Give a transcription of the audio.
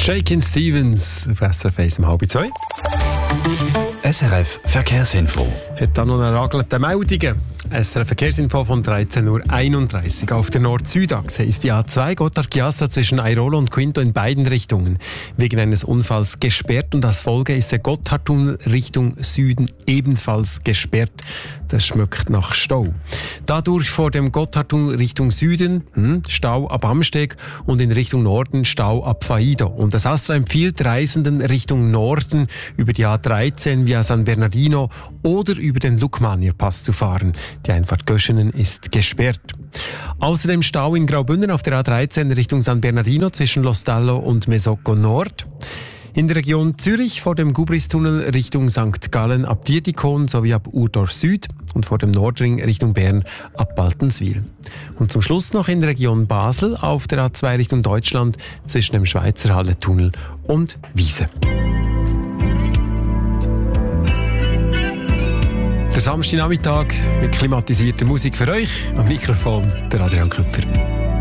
Shakin' Stevens auf SRF 1 um 1:30. SRF Verkehrsinfo. Hat da noch eine ragelte Meldungen. SRF Verkehrsinfo von 13.31 Uhr. Auf der Nord-Süd-Achse ist die A2 Gotthard-Chiasso zwischen Airolo und Quinto in beiden Richtungen wegen eines Unfalls gesperrt und als Folge ist der Gotthardtunnel Richtung Süden ebenfalls gesperrt. Das schmeckt nach Stau. Dadurch vor dem Gotthardtunnel Richtung Süden Stau ab Amsteg und in Richtung Norden Stau ab Faido. Und das Astra empfiehlt Reisenden Richtung Norden über die A13 via San Bernardino oder über den Lukmanierpass zu fahren. Die Einfahrt Göschenen ist gesperrt. Außerdem Stau in Graubünden auf der A13 Richtung San Bernardino zwischen Lostallo und Mesocco Nord. In der Region Zürich vor dem Gubristunnel Richtung St. Gallen ab Dietikon sowie ab Urdorf Süd und vor dem Nordring Richtung Bern ab Baltenswil. Und zum Schluss noch in der Region Basel auf der A2 Richtung Deutschland zwischen dem Schweizer Halletunnel und Wiese. Der Samstagnachmittag mit klimatisierter Musik für euch. Am Mikrofon der Adrian Küpfer.